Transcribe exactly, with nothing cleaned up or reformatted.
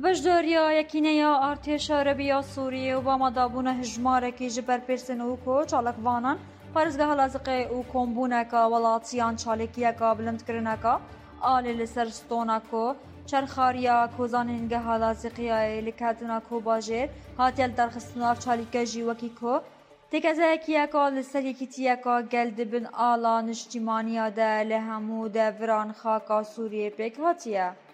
بەشداریە یەکینەیە ئارتێشە عەرەبیە سووریە و بامەدابوونە هژمارێکی ji ber pêrsên û ku çalakvanan Parêzgeha Laziqê û kombûneka welatiyan çalakiyeka bilindkirineka alê li ser stona ku çerxariya kozanîngeha Laziqiyayê li ketina Kobajêr hatiye li derxistin av çalîke jî wekî ku têkezeyekiyeka li ser yekîtiyeka gel dibin ala niştimaniya de li hemû deviran xaka Sûriyê pêk hatiye.